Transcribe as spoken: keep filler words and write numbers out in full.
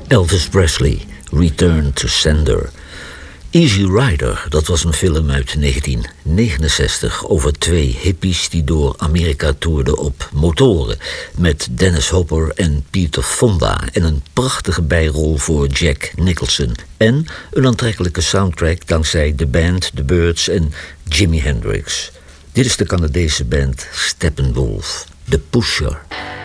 Elvis Presley, Return to Sender. Easy Rider, dat was een film uit negentien negenenzestig... over twee hippies die door Amerika toerden op motoren... met Dennis Hopper en Peter Fonda... en een prachtige bijrol voor Jack Nicholson... en een aantrekkelijke soundtrack dankzij de band The Byrds en Jimi Hendrix. Dit is de Canadese band Steppenwolf, The Pusher.